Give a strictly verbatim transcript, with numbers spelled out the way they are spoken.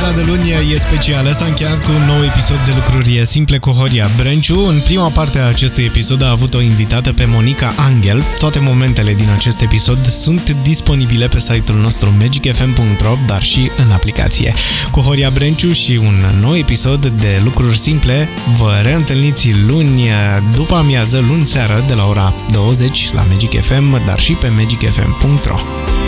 Săptămâna de luni e specială, s-a încheiat cu un nou episod de Lucruri Simple cu Horia Brânciu. În prima parte a acestui episod a avut o invitată pe Monica Angel. Toate momentele din acest episod sunt disponibile pe site-ul nostru magic f m punct r o, dar și în aplicație. Cu Horia Brânciu și un nou episod de Lucruri Simple vă reîntâlniți luni după amiază, luni seară de la ora douăzeci la Magic F M, dar și pe magic f m punct r o.